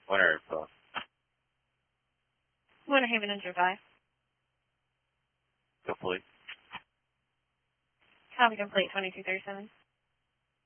Winter info. Winter Haven and Drive. Complete. Copy complete, 2237.